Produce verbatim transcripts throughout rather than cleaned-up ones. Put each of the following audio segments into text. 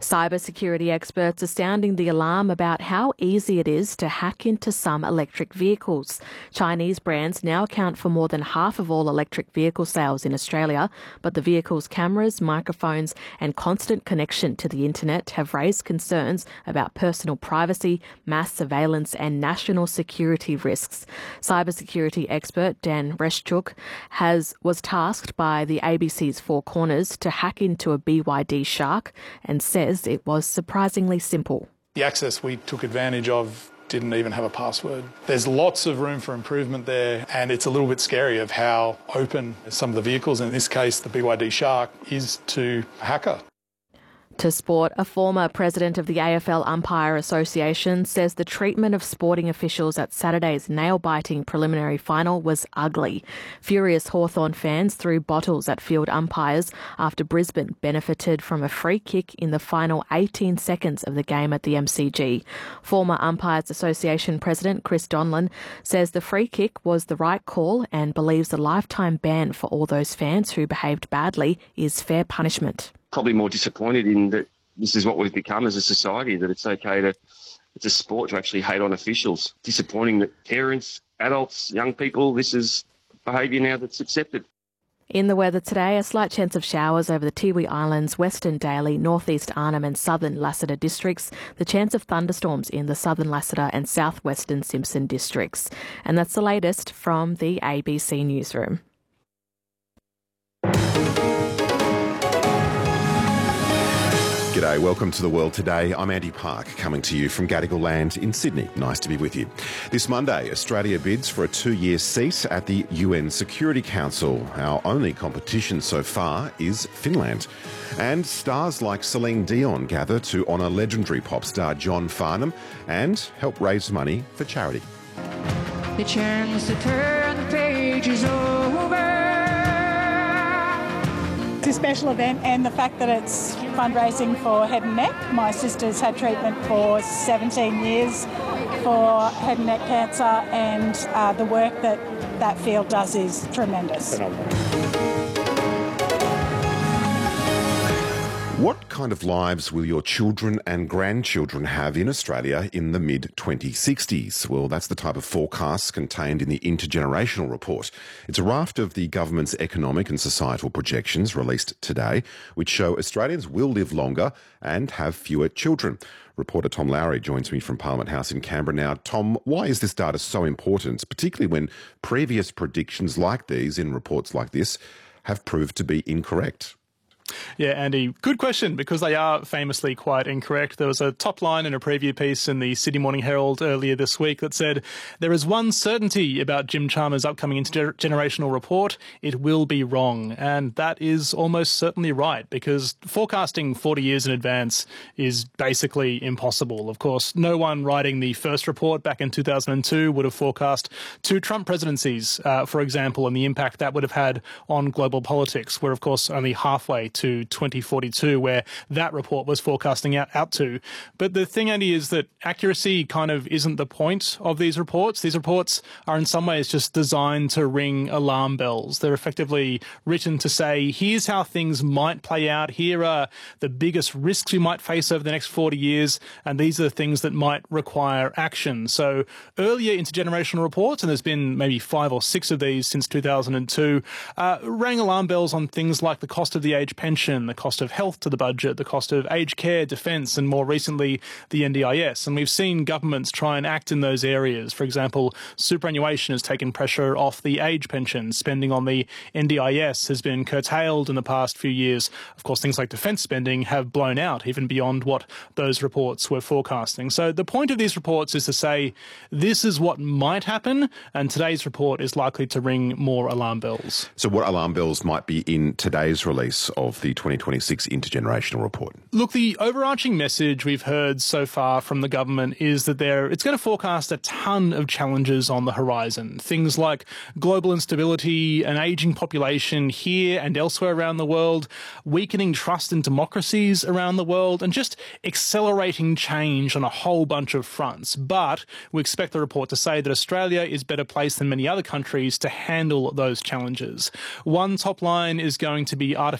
Cybersecurity experts are sounding the alarm about how easy it is to hack into some electric vehicles. Chinese brands now account for more than half of all electric vehicle sales in Australia, but the vehicle's cameras, microphones and constant connection to the internet have raised concerns about personal privacy, mass surveillance and national security risks. Cybersecurity expert Dan Reschuk has was tasked by the A B C's Four Corners to hack into a B Y D Shark and says it was surprisingly simple. The access we took advantage of didn't even have a password. There's lots of room for improvement there, and it's a little bit scary of how open some of the vehicles, in this case the B Y D Shark, is to a hacker. To sport, a former president of the A F L Umpire Association says the treatment of sporting officials at Saturday's nail-biting preliminary final was ugly. Furious Hawthorn fans threw bottles at field umpires after Brisbane benefited from a free kick in the final eighteen seconds of the game at the M C G. Former Umpires Association President Chris Donlan says the free kick was the right call and believes a lifetime ban for all those fans who behaved badly is fair punishment. Probably more disappointed in that this is what we've become as a society, that it's okay to, it's a sport to actually hate on officials. Disappointing that parents, adults, young people, this is behaviour now that's accepted. In the weather today, a slight chance of showers over the Tiwi Islands, Western Daly, Northeast Arnhem and Southern Lassiter districts. The chance of thunderstorms in the Southern Lassiter and Southwestern Simpson districts. And that's the latest from the A B C Newsroom. G'day, welcome to The World Today. I'm Andy Park, coming to you from Gadigal Land in Sydney. Nice to be with you. This Monday, Australia bids for a two-year seat at the U N Security Council. Our only competition so far is Finland. And stars like Celine Dion gather to honour legendary pop star John Farnham and help raise money for charity. The chance to turn the page is over. It's a special event, and the fact that it's fundraising for head and neck. My sister's had treatment for seventeen years for head and neck cancer, and uh, the work that that field does is tremendous. Phenomenal. What kind of lives will your children and grandchildren have in Australia in the mid twenty sixties? Well, that's the type of forecasts contained in the Intergenerational Report. It's a raft of the government's economic and societal projections released today, which show Australians will live longer and have fewer children. Reporter Tom Lowry joins me from Parliament House in Canberra now. Tom, why is this data so important, particularly when previous predictions like these in reports like this have proved to be incorrect? Yeah, Andy, good question, because they are famously quite incorrect. There was a top line in a preview piece in the Sydney Morning Herald earlier this week that said, there is one certainty about Jim Chalmers' upcoming intergenerational report: it will be wrong. And that is almost certainly right, because forecasting forty years in advance is basically impossible. Of course, no one writing the first report back in two thousand two would have forecast two Trump presidencies, uh, for example, and the impact that would have had on global politics. We're, of course, only halfway to twenty forty-two, where that report was forecasting out, out to. But the thing, Andy, is that accuracy kind of isn't the point of these reports. These reports are in some ways just designed to ring alarm bells. They're effectively written to say, here's how things might play out. Here are the biggest risks we might face over the next forty years, and these are the things that might require action. So earlier intergenerational reports, and there's been maybe five or six of these since two thousand two, uh, rang alarm bells on things like the cost of the age pension, the cost of health to the budget, the cost of aged care, defence, and more recently, the N D I S. And we've seen governments try and act in those areas. For example, superannuation has taken pressure off the age pension. Spending on the N D I S has been curtailed in the past few years. Of course, things like defence spending have blown out, even beyond what those reports were forecasting. So the point of these reports is to say, this is what might happen, and today's report is likely to ring more alarm bells. So what alarm bells might be in today's release of the twenty twenty-six Intergenerational Report? Look, the overarching message we've heard so far from the government is that they're, it's going to forecast a ton of challenges on the horizon. Things like global instability, an ageing population here and elsewhere around the world, weakening trust in democracies around the world, and just accelerating change on a whole bunch of fronts. But we expect the report to say that Australia is better placed than many other countries to handle those challenges. One top line is going to be artificial intelligence.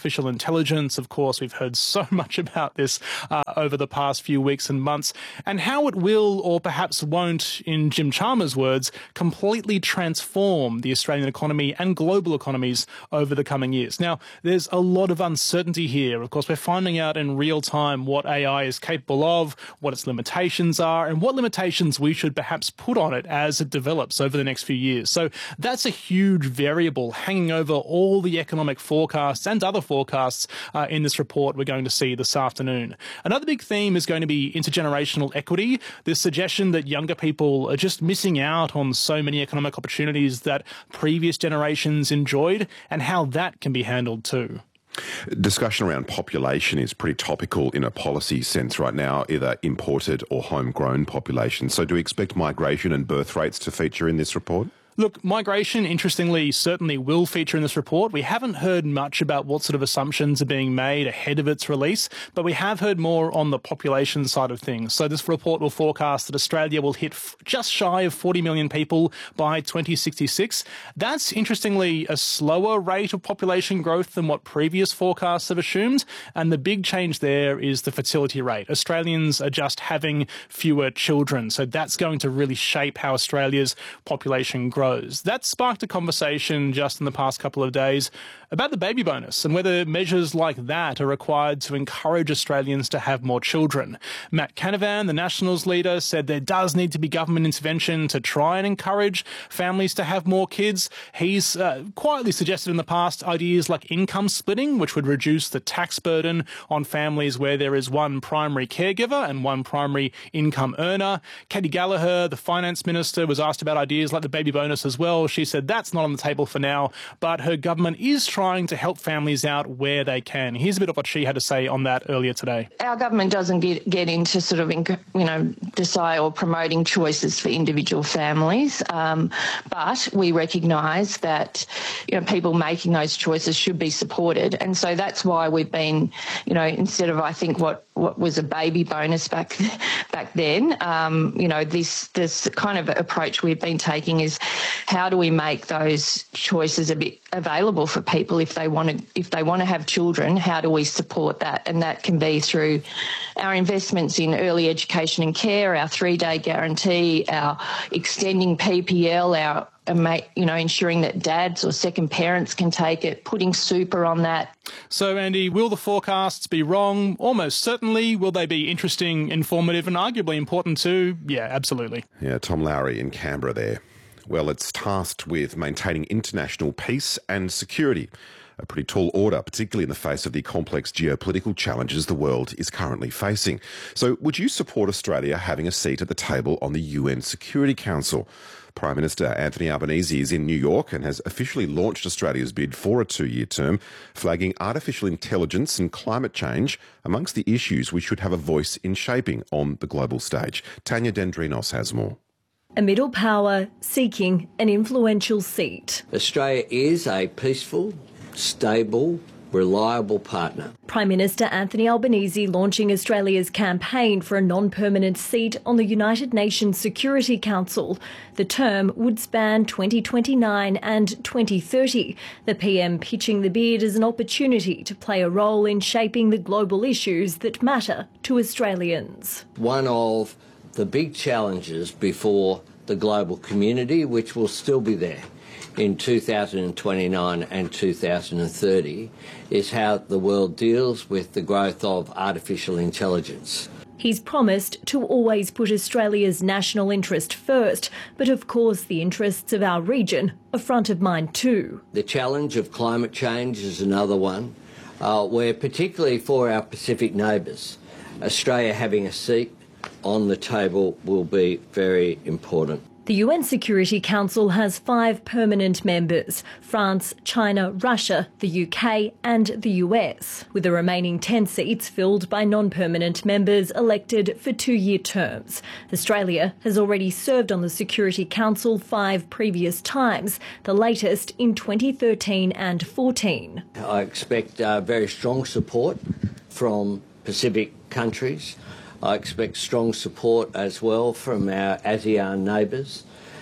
intelligence. Of course, we've heard so much about this uh, over the past few weeks and months, and how it will, or perhaps won't, in Jim Chalmers' words, completely transform the Australian economy and global economies over the coming years. Now, there's a lot of uncertainty here. Of course, we're finding out in real time what A I is capable of, what its limitations are, and what limitations we should perhaps put on it as it develops over the next few years. So that's a huge variable hanging over all the economic forecasts and other forecasts uh, in this report we're going to see this afternoon. Another big theme is going to be intergenerational equity, this suggestion that younger people are just missing out on so many economic opportunities that previous generations enjoyed, and how that can be handled too. Discussion around population is pretty topical in a policy sense right now, either imported or homegrown population. So do we expect migration and birth rates to feature in this report? Look, migration, interestingly, certainly will feature in this report. We haven't heard much about what sort of assumptions are being made ahead of its release, but we have heard more on the population side of things. So this report will forecast that Australia will hit f- just shy of forty million people by twenty sixty-six. That's, interestingly, a slower rate of population growth than what previous forecasts have assumed, and the big change there is the fertility rate. Australians are just having fewer children, so that's going to really shape how Australia's population grows. That sparked a conversation just in the past couple of days about the baby bonus and whether measures like that are required to encourage Australians to have more children. Matt Canavan, the Nationals leader, said there does need to be government intervention to try and encourage families to have more kids. He's uh, quietly suggested in the past ideas like income splitting, which would reduce the tax burden on families where there is one primary caregiver and one primary income earner. Katie Gallagher, the finance minister, was asked about ideas like the baby bonus as well. She said that's not on the table for now, but her government is trying to help families out where they can. Here's a bit of what she had to say on that earlier today. Our government doesn't get, get into sort of, you know, decide or promoting choices for individual families, um, but we recognise that, you know, people making those choices should be supported. And so that's why we've been, you know, instead of, I think, what, what was a baby bonus back back then, um, you know, this, this kind of approach we've been taking is how do we make those choices a bit available for people if they want to if they want to have children? How do we support that? And that can be through our investments in early education and care, our three-day guarantee, our extending P P L, our you know, ensuring that dads or second parents can take it, putting super on that. So, Andy, will the forecasts be wrong? Almost certainly. Will they be interesting, informative and arguably important too? Yeah, absolutely. Yeah, Tom Lowry in Canberra there. Well, it's tasked with maintaining international peace and security. A pretty tall order, particularly in the face of the complex geopolitical challenges the world is currently facing. So would you support Australia having a seat at the table on the U N Security Council? Prime Minister Anthony Albanese is in New York and has officially launched Australia's bid for a two-year term, flagging artificial intelligence and climate change amongst the issues we should have a voice in shaping on the global stage. Tanya Dendrinos has more. A middle power seeking an influential seat. Australia is a peaceful, stable, reliable partner. Prime Minister Anthony Albanese launching Australia's campaign for a non-permanent seat on the United Nations Security Council. The term would span twenty twenty-nine and twenty thirty. The P M pitching the bid as an opportunity to play a role in shaping the global issues that matter to Australians. One of the big challenges before the global community, which will still be there in two thousand twenty-nine and two thousand thirty, is how the world deals with the growth of artificial intelligence. He's promised to always put Australia's national interest first, but of course the interests of our region are front of mind too. The challenge of climate change is another one, uh, where particularly for our Pacific neighbours, Australia having a seat on the table will be very important. The U N Security Council has five permanent members: France, China, Russia, the U K and the U S, with the remaining ten seats filled by non-permanent members elected for two-year terms. Australia has already served on the Security Council five previous times, the latest in twenty thirteen and fourteen. I expect uh, very strong support from Pacific countries. I expect strong support as well from our ASEAN neighbours.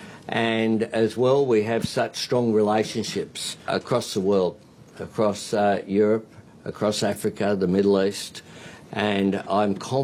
And as well, we have such strong relationships across the world, across uh, Europe, across Africa, the Middle East, and I'm confident